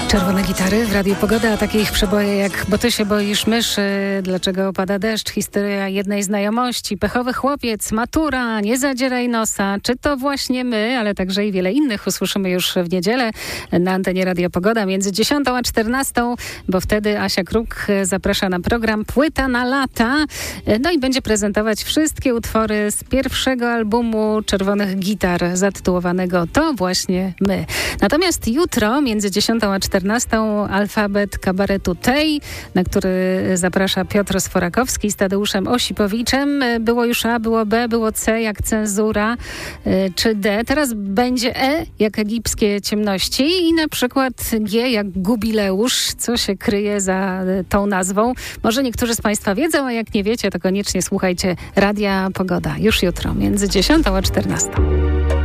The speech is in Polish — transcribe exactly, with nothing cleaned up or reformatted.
Czerwone gitary w Radiu Pogoda, a takie ich przeboje jak Bo ty się boisz myszy, Dlaczego pada deszcz, Historia jednej znajomości, Pechowy chłopiec, Matura, Nie zadzieraj nosa, Czy to właśnie my, ale także i wiele innych usłyszymy już w niedzielę na antenie Radio Pogoda między dziesiątą a czternastą, bo wtedy Asia Kruk zaprasza na program Płyta na lata, no i będzie prezentować wszystkie utwory z pierwszego albumu Czerwonych Gitar zatytułowanego To właśnie my. Natomiast jutro między dziesiątą a czternastą alfabet kabaretu Tej, na który zaprasza Piotr Sforakowski z Tadeuszem Osipowiczem. Było już A, było B, było C jak cenzura, czy D. Teraz będzie E jak egipskie ciemności i na przykład G jak Gubileusz. Co się kryje za tą nazwą? Może niektórzy z Państwa wiedzą, a jak nie wiecie, to koniecznie słuchajcie Radia Pogoda już jutro między dziesiątą a czternastą.